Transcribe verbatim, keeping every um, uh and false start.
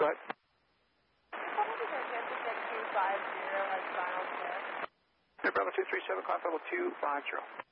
Go ahead. What is our chance to get two five zero as final clear? Bravo two three seven, climb level two five zero.